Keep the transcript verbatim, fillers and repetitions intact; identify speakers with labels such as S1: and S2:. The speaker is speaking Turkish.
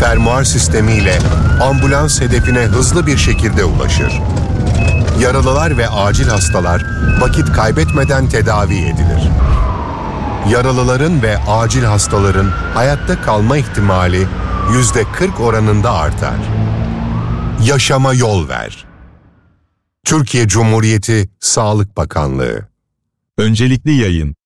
S1: fermuar sistemiyle ambulans hedefine hızlı bir şekilde ulaşır. Yaralılar ve acil hastalar vakit kaybetmeden tedavi edilir. Yaralıların ve acil hastaların hayatta kalma ihtimali yüzde kırk oranında artar. Yaşama yol ver. Türkiye Cumhuriyeti Sağlık Bakanlığı.
S2: Öncelikli yayın.